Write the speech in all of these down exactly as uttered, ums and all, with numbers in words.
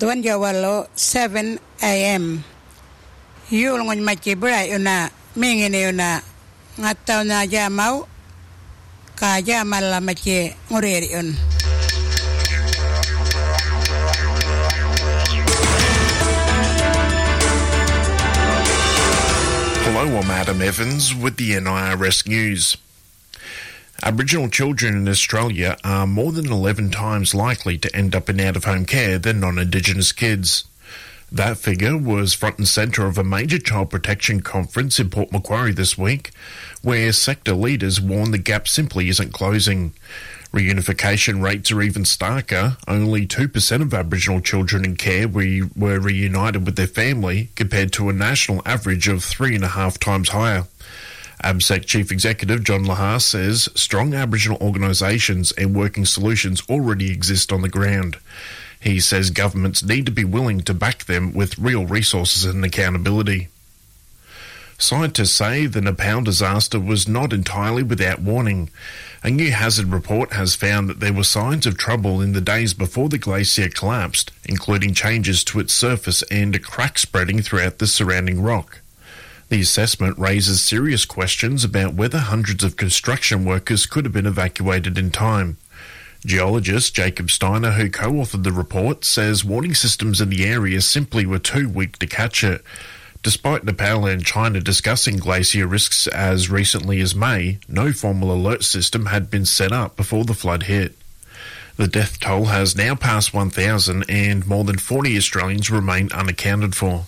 Tuan Jawalo seven a.m. Yul ngon machi brai una mingini una ngatau na jamau ka jamala machi ngureri un. Hello, I'm Adam Evans with the N I R S News. Aboriginal children in Australia are more than eleven times likely to end up in out-of-home care than non-Indigenous kids. That figure was front and centre of a major child protection conference in Port Macquarie this week, where sector leaders warn the gap simply isn't closing. Reunification rates are even starker. Only two percent of Aboriginal children in care were, were reunited with their family, compared to a national average of three and a half times higher. ABSEC Chief Executive John Lahar says strong Aboriginal organisations and working solutions already exist on the ground. He says governments need to be willing to back them with real resources and accountability. Scientists say the Nepal disaster was not entirely without warning. A new hazard report has found that there were signs of trouble in the days before the glacier collapsed, including changes to its surface and a crack spreading throughout the surrounding rock. The assessment raises serious questions about whether hundreds of construction workers could have been evacuated in time. Geologist Jacob Steiner, who co-authored the report, says warning systems in the area simply were too weak to catch it. Despite Nepal and China discussing glacier risks as recently as May, no formal alert system had been set up before the flood hit. The death toll has now passed one thousand and more than forty Australians remain unaccounted for.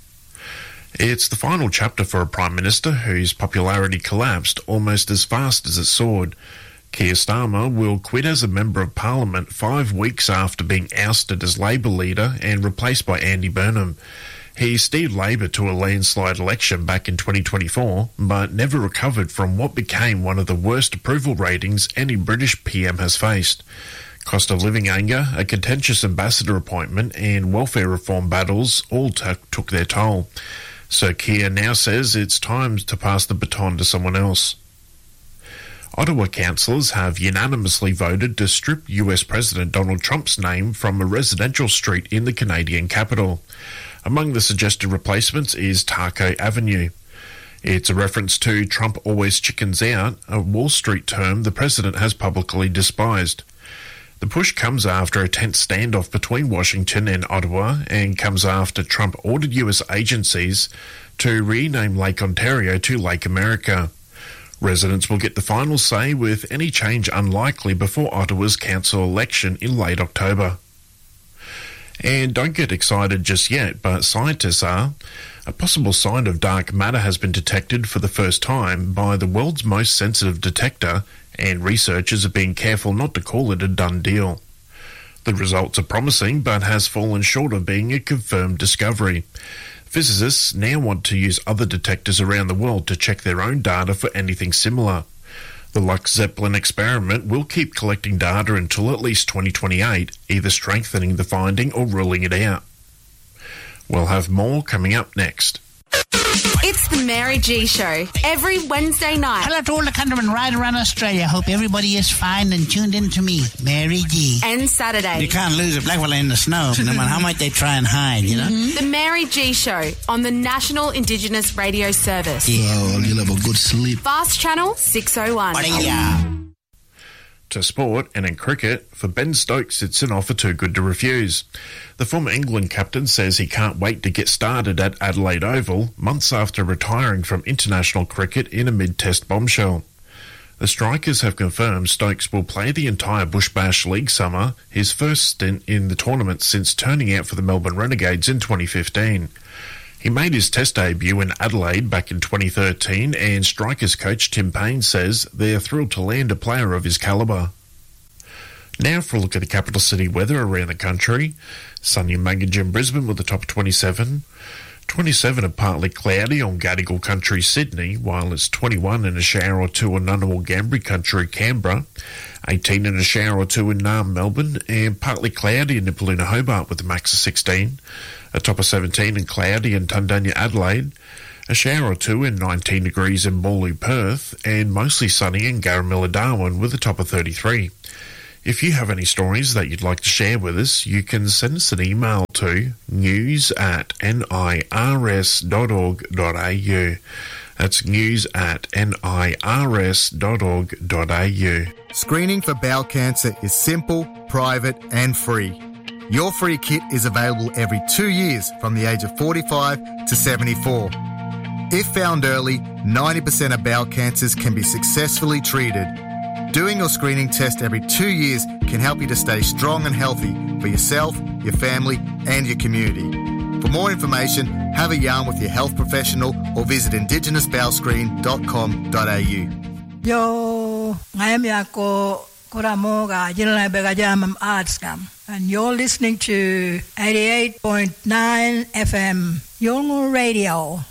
It's the final chapter for a Prime Minister whose popularity collapsed almost as fast as it soared. Keir Starmer will quit as a Member of Parliament five weeks after being ousted as Labor leader and replaced by Andy Burnham. He steered Labor to a landslide election back in twenty twenty-four, but never recovered from what became one of the worst approval ratings any British P M has faced. Cost of living anger, a contentious ambassador appointment and welfare reform battles all t- took their toll. So Keir now says it's time to pass the baton to someone else. Ottawa councillors have unanimously voted to strip U S President Donald Trump's name from a residential street in the Canadian capital. Among the suggested replacements is Taco Avenue. It's a reference to Trump always chickens out, a Wall Street term the president has publicly despised. The push comes after a tense standoff between Washington and Ottawa and comes after Trump ordered U S agencies to rename Lake Ontario to Lake America. Residents will get the final say, with any change unlikely before Ottawa's council election in late October. And don't get excited just yet, but scientists are. A possible sign of dark matter has been detected for the first time by the world's most sensitive detector, and researchers are being careful not to call it a done deal. The results are promising, but has fallen short of being a confirmed discovery. Physicists now want to use other detectors around the world to check their own data for anything similar. The Lux Zeppelin experiment will keep collecting data until at least twenty twenty-eight, either strengthening the finding or ruling it out. We'll have more coming up next. It's the Mary G Show, every Wednesday night. Hello to all the countrymen right around Australia. Hope everybody is fine and tuned in to me, Mary G. And Saturday. You can't lose a black fella in the snow, no matter how much they try and hide, you know? Mm-hmm. The Mary G Show on the National Indigenous Radio Service. Yeah. Oh, you'll have a good sleep. Fast Channel six oh one. Yeah. To sport, and in cricket, for Ben Stokes it's an offer too good to refuse. The former England captain says he can't wait to get started at Adelaide Oval, months after retiring from international cricket in a mid-test bombshell. The Strikers have confirmed Stokes will play the entire Bush Bash League summer, his first stint in the tournament since turning out for the Melbourne Renegades in twenty fifteen. He made his test debut in Adelaide back in twenty thirteen, and Strikers coach Tim Payne says they're thrilled to land a player of his calibre. Now for a look at the capital city weather around the country. Sunny and Mugginge in Brisbane with a top of twenty-seven. twenty-seven and partly cloudy on Gadigal Country, Sydney, while it's twenty-one and a shower or two on Ngunnawal Ngambri Country, Canberra. eighteen and a shower or two in Naarm, Melbourne, and partly cloudy in Nipaluna, Hobart with a max of sixteen. A top of seventeen and cloudy in Tundanya, Adelaide. A shower or two in nineteen degrees in Bawley, Perth, and mostly sunny in Garamilla, Darwin with a top of thirty-three. If you have any stories that you'd like to share with us, you can send us an email to news at nirs dot org dot a u. That's news at nirs dot org dot a u. Screening for bowel cancer is simple, private and free. Your free kit is available every two years from the age of forty-five to seventy-four. If found early, ninety percent of bowel cancers can be successfully treated. Doing your screening test every two years can help you to stay strong and healthy for yourself, your family and your community. For more information, have a yarn with your health professional or visit indigenous bowel screen dot com dot a u. Yo, ngayam yako kuramoga jinla begajamam artskam, and you're listening to eighty-eight point nine F M Yolngu Radio.